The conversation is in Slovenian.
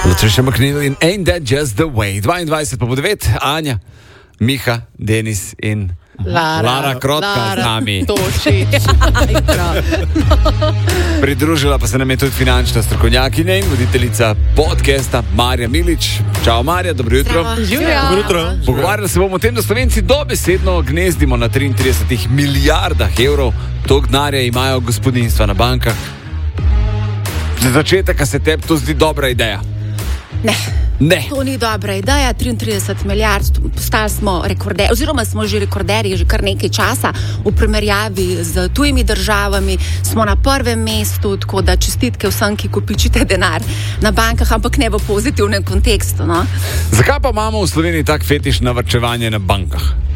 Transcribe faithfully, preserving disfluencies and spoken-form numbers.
Patricia McNeil in Ain't That Just The Way. dvaindvajset pa bo devet, Anja, Miha, Denis in Lara, Lara Krotka Lara, z nami. Tošič. Pridružila pa se nam je tudi finančna strokovnjakinja in voditeljica podcasta Marja Milič. Čau Marja, dobro jutro. Dobro jutro. Pogovarjali se bomo o tem, da Slovenci dobesedno gnezdimo na triintridesetih milijardah evrov. Toliko denarja imajo gospodinjstva na bankah. Za začetek, a se tebi to zdi dobra ideja? Ne. Ne. To ni dobra ideja, triintrideset milijard, postali smo rekorderji, oziroma smo že rekorderji že kar nekaj časa v primerjavi z tujimi državami, smo na prvem mestu, tako da čestitke vsem, ki kopičite denar na bankah, ampak ne v pozitivnem kontekstu. No? Zakaj pa imamo v Sloveniji tak fetiš na varčevanje na bankah?